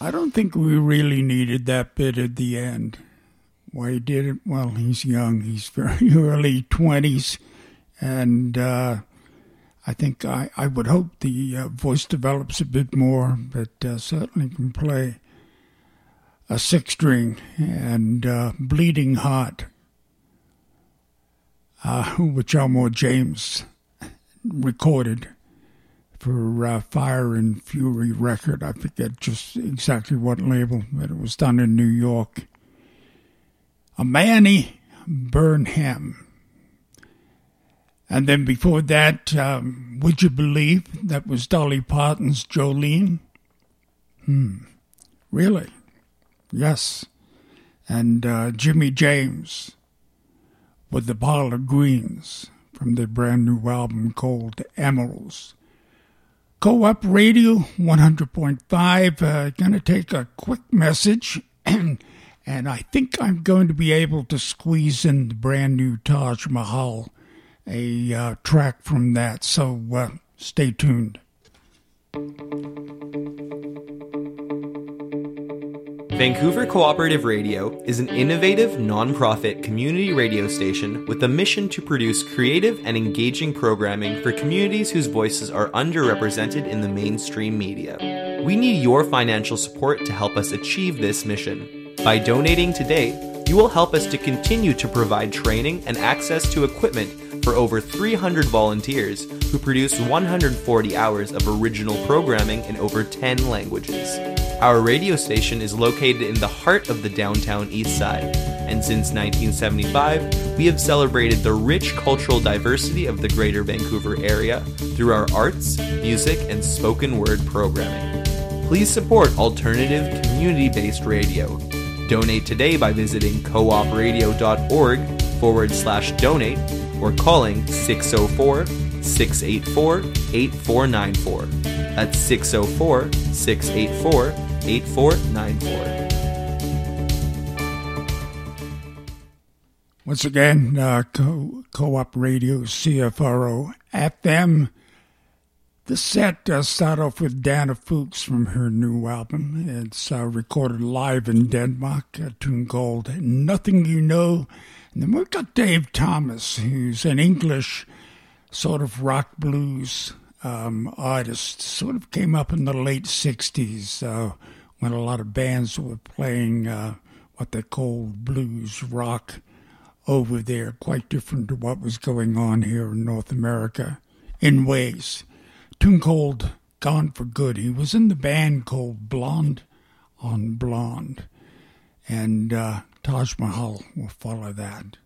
I don't think we really needed that bit at the end. Why he did it? Well, he's young. He's very early 20s. And I think I would hope the voice develops a bit more, but certainly can play a six string and Bleeding Heart, which Elmore James recorded for Fire and Fury record. I forget just exactly what label, but it was done in New York. A Manny Burnham. And then before that, Would You Believe? That was Dolly Parton's Jolene. Really? Yes. And Jimmy James with the Parlor Greens from their brand new album called Emeralds. Co-op Radio 100.5. Going to take a quick message, and I think I'm going to be able to squeeze in the brand new Taj Mahal, a track from that. So stay tuned. Vancouver Cooperative Radio is an innovative, non-profit community radio station with a mission to produce creative and engaging programming for communities whose voices are underrepresented in the mainstream media. We need your financial support to help us achieve this mission. By donating today, you will help us to continue to provide training and access to equipment for over 300 volunteers who produce 140 hours of original programming in over 10 languages. Our radio station is located in the heart of the downtown East Side, and since 1975, we have celebrated the rich cultural diversity of the Greater Vancouver area through our arts, music, and spoken word programming. Please support alternative, community-based radio. Donate today by visiting coopradio.org/donate or calling 604-684-8494. That's 604-684-8494. Once again, Co-op Radio, CFRO FM. The set start off with Dana Fuchs from her new album. It's recorded live in Denmark, a tune called Nothing You Know. And then we've got Dave Thomas, who's an English sort of rock blues artist. Sort of came up in the late 60s when a lot of bands were playing what they called blues rock over there. Quite different to what was going on here in North America in ways. A tune called Gone for Good. He was in the band called Blonde on Blonde. And Taj Mahal will follow that.